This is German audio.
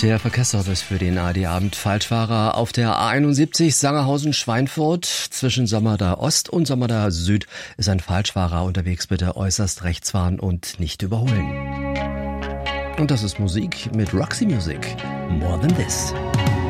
Der Verkehrsservice für den ARD-Abend. Falschfahrer auf der A71 Sangerhausen-Schweinfurt. Zwischen Sommerda Ost und Sommerda Süd ist ein Falschfahrer unterwegs. Bitte äußerst rechts fahren und nicht überholen. Und das ist Musik mit Roxy Music. More Than This.